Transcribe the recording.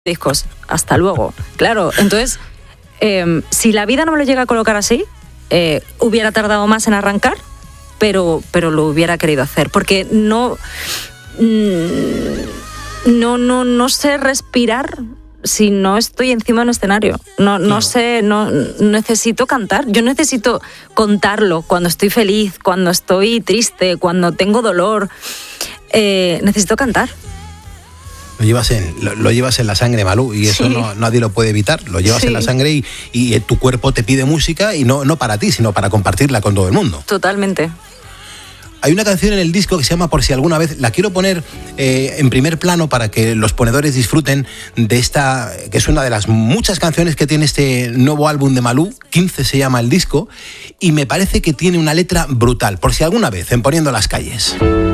discos, hasta luego. Claro, entonces, si la vida no me lo llega a colocar así, hubiera tardado más en arrancar, pero lo hubiera querido hacer, porque no sé respirar si no estoy encima de un escenario. No necesito cantar. Yo necesito contarlo cuando estoy feliz, cuando estoy triste, cuando tengo dolor. Necesito cantar. Lo llevas en la sangre, Malú, y eso nadie lo puede evitar. Lo llevas en la sangre y tu cuerpo te pide música, y no para ti, sino para compartirla con todo el mundo. Totalmente. Hay una canción en el disco que se llama Por si alguna vez. La quiero poner en primer plano para que los ponedores disfruten de esta, que es una de las muchas canciones que tiene este nuevo álbum de Malú. 15 se llama el disco, y me parece que tiene una letra brutal. Por si alguna vez, en Poniendo las calles.